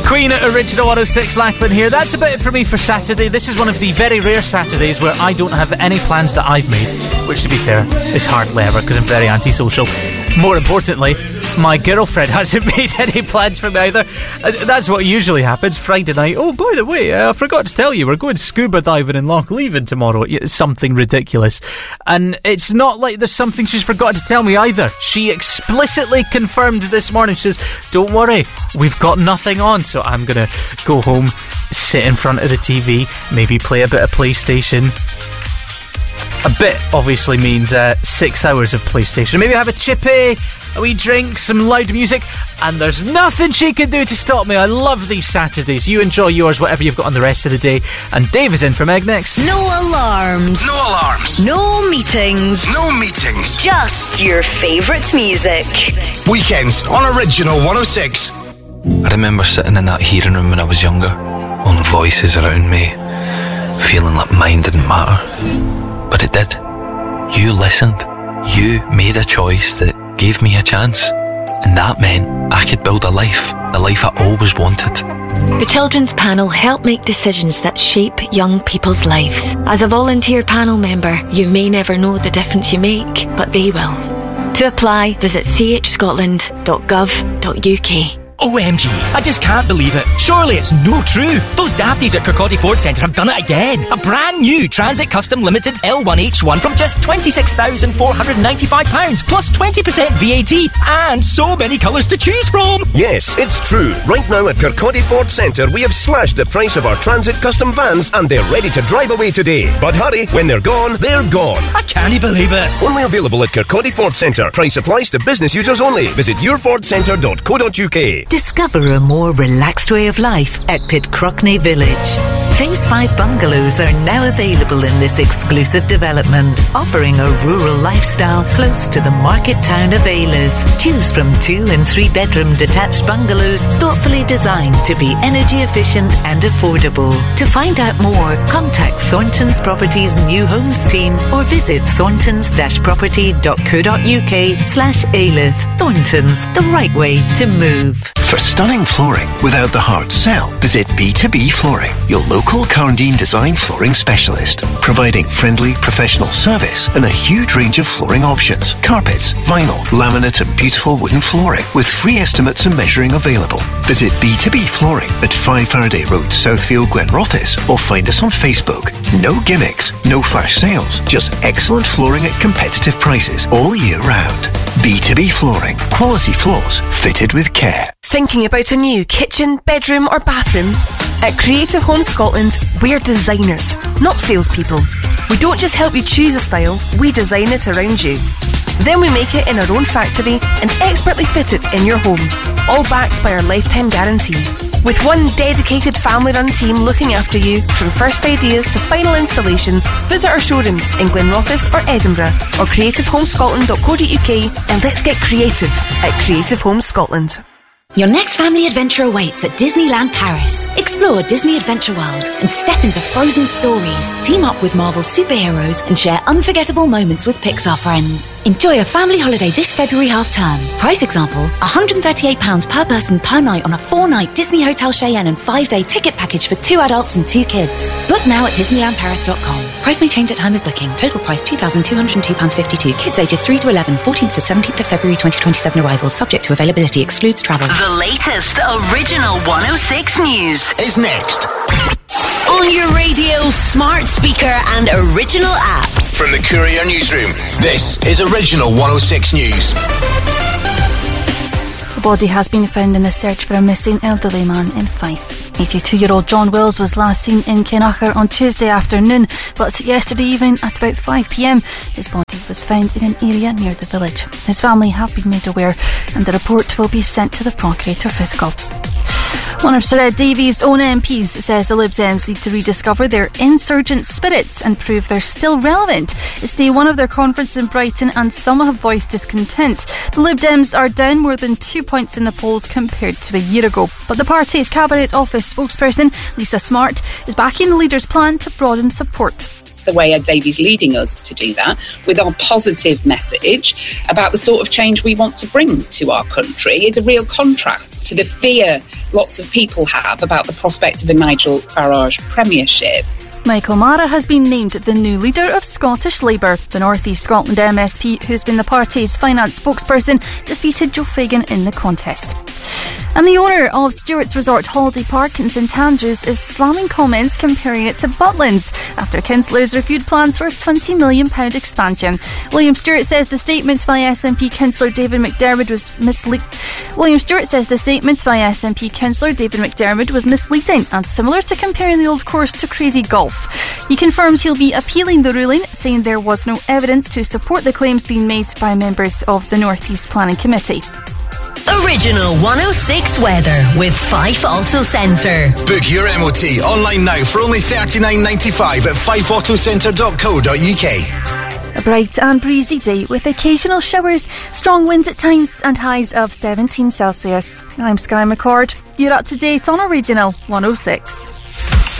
Queen at Original 106, Lachlan here. That's about it for me for Saturday. This is one of the very rare Saturdays where I don't have any plans that I've made, which, to be fair, is hardly ever because I'm very antisocial. More importantly, my girlfriend hasn't made any plans for me either. That's what usually happens. Friday night, oh, by the way, I forgot to tell you, we're going scuba diving in Loch Leven tomorrow. It's something ridiculous. And it's not like there's something she's forgot to tell me either. She explicitly confirmed this morning. She says, don't worry, we've got nothing on. So I'm going to go home, sit in front of the TV, maybe play a bit of PlayStation. A bit obviously means 6 hours of PlayStation. Maybe have a chippy, a wee drink, some loud music, and there's nothing she can do to stop me. I love these Saturdays. You enjoy yours, whatever you've got on the rest of the day. And Dave is in for Meg next. No alarms. No alarms. No meetings. No meetings. Just your favourite music. Weekends on Original 106. I remember sitting in that hearing room when I was younger, all the voices around me, feeling like mine didn't matter. But it did. You listened. You made a choice that gave me a chance. And that meant I could build the life I always wanted. The Children's Panel help make decisions that shape young people's lives. As a volunteer panel member, you may never know the difference you make, but they will. To apply, visit chscotland.gov.uk. OMG, I just can't believe it. Surely it's no true. Those dafties at Kirkcaldy Ford Centre have done it again. A brand new Transit Custom Limited L1H1 from just £26,495 plus 20% VAT and so many colours to choose from. Yes, it's true. Right now at Kirkcaldy Ford Centre, we have slashed the price of our Transit Custom vans and they're ready to drive away today. But hurry, when they're gone, they're gone. I can't believe it. Only available at Kirkcaldy Ford Centre. Price applies to business users only. Visit yourfordcentre.co.uk. Discover a more relaxed way of life at Pitcrockney Village. Phase 5 bungalows are now available in this exclusive development, offering a rural lifestyle close to the market town of Alyth. Choose from 2 and 3 bedroom detached bungalows thoughtfully designed to be energy efficient and affordable. To find out more, contact Thornton's Properties New Homes team or visit thorntons-property.co.uk/Alyth. Thornton's, the right way to move. For stunning flooring without the hard sell, visit B2B Flooring, your local Carndine design flooring specialist, providing friendly, professional service and a huge range of flooring options, carpets, vinyl, laminate and beautiful wooden flooring with free estimates and measuring available. Visit B2B Flooring at 5 Faraday Road, Southfield, Glenrothes, or find us on Facebook. No gimmicks, no flash sales, just excellent flooring at competitive prices all year round. B2B Flooring, quality floors fitted with care. Thinking about a new kitchen, bedroom or bathroom? At Creative Home Scotland, we're designers, not salespeople. We don't just help you choose a style, we design it around you. Then we make it in our own factory and expertly fit it in your home, all backed by our lifetime guarantee. With one dedicated family-run team looking after you, from first ideas to final installation, visit our showrooms in Glenrothes or Edinburgh or creativehomescotland.co.uk and let's get creative at Creative Home Scotland. Your next family adventure awaits at Disneyland Paris. Explore Disney Adventure World and step into frozen stories. Team up with Marvel superheroes and share unforgettable moments with Pixar friends. Enjoy a family holiday this February half-term. Price example, £138 per person per night on a 4-night Disney Hotel Cheyenne and 5-day ticket package for 2 adults and 2 kids. Book now at DisneylandParis.com. Price may change at time of booking. Total price £2,202.52. Kids ages 3 to 11, 14th to 17th of February 2027 arrivals. Subject to availability. Excludes travel. The latest Original 106 news is next. On your radio, smart speaker and original app. From the Courier Newsroom, this is Original 106 News. A body has been found in the search for a missing elderly man in Fife. 82-year-old John Wills was last seen in Kinnacher on Tuesday afternoon, but yesterday evening at about 5 p.m, his body was found in an area near the village. His family have been made aware and the report will be sent to the Procurator Fiscal. One of Sir Ed Davies' own MPs says the Lib Dems need to rediscover their insurgent spirits and prove they're still relevant. It's day one of their conference in Brighton and some have voiced discontent. The Lib Dems are down more than 2 points in the polls compared to a year ago. But the party's Cabinet Office spokesperson, Lisa Smart, is backing the leader's plan to broaden support. the way Ed Davies leading us to do that, with our positive message about the sort of change we want to bring to our country, is a real contrast to the fear lots of people have about the prospect of a Nigel Farage premiership. Michael Mara has been named the new leader of Scottish Labour. The North East Scotland MSP, who's been the party's finance spokesperson, defeated Joe Fagan in the contest. And the owner of Stewart's Resort Holiday Park in St Andrews is slamming comments comparing it to Butlins after councillors reviewed plans for a £20 million expansion. William Stewart says the statement by SNP councillor David McDermott was misleading. And similar to comparing the old course to Crazy Golf. He confirms he'll be appealing the ruling, saying there was no evidence to support the claims being made by members of the North East Planning Committee. Original 106 weather with Fife Auto Centre. Book your MOT online now for only $39.95 at fifeautocentre.co.uk. A bright and breezy day with occasional showers, strong winds at times and highs of 17 Celsius. I'm Sky McCord. You're up to date on Original 106.